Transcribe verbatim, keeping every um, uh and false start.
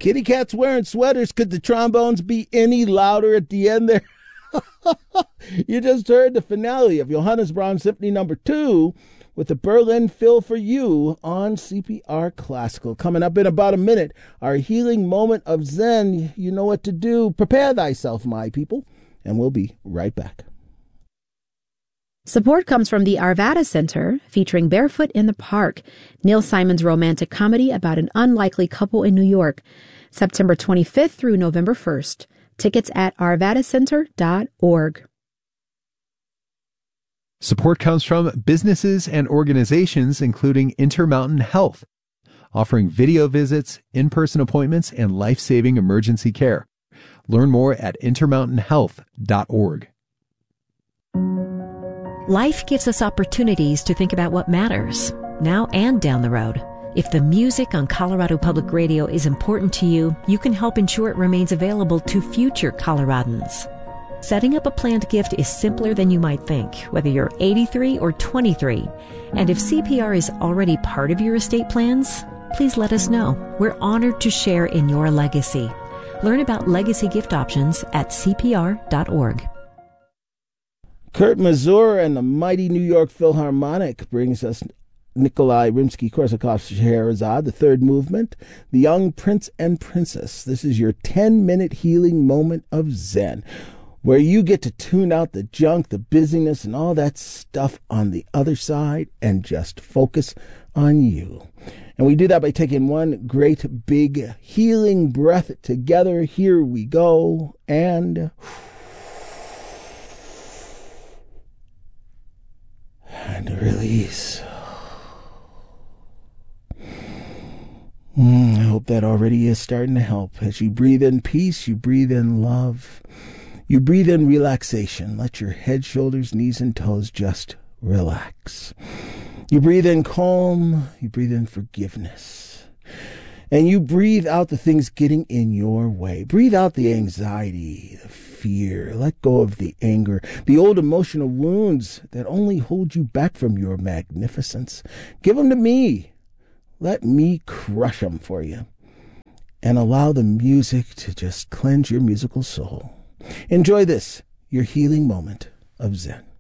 Kitty cats wearing sweaters. Could the trombones be any louder at the end there? You just heard the finale of Johannes Brahms Symphony Number Two with the Berlin Phil for you on C P R Classical. Coming up in about a minute, our healing moment of Zen. You know what to do. Prepare thyself, my people, and we'll be right back. Support comes from the Arvada Center, featuring Barefoot in the Park, Neil Simon's romantic comedy about an unlikely couple in New York, September twenty-fifth through November first. Tickets at arvada center dot org. Support comes from businesses and organizations including Intermountain Health, offering video visits, in-person appointments, and life-saving emergency care. Learn more at intermountain health dot org. Life gives us opportunities to think about what matters, now and down the road. If the music on Colorado Public Radio is important to you, you can help ensure it remains available to future Coloradans. Setting up a planned gift is simpler than you might think, whether you're eighty-three or twenty-three. And if C P R is already part of your estate plans, please let us know. We're honored to share in your legacy. Learn about legacy gift options at C P R dot org. Kurt Masur and the mighty New York Philharmonic brings us Nikolai Rimsky-Korsakov's Scheherazade, the third movement, The Young Prince and Princess. This is your ten-minute healing moment of Zen, where you get to tune out the junk, the busyness, and all that stuff on the other side and just focus on you. And we do that by taking one great big healing breath together. Here we go. And... and release. Mm, I hope that already is starting to help. As you breathe in peace, you breathe in love. You breathe in relaxation. Let your head, shoulders, knees, and toes just relax. You breathe in calm. You breathe in forgiveness. And you breathe out the things getting in your way. Breathe out the anxiety, the fear. Let go of the anger, the old emotional wounds that only hold you back from your magnificence. Give them to me. Let me crush them for you. And allow the music to just cleanse your musical soul. Enjoy this, your healing moment of Zen.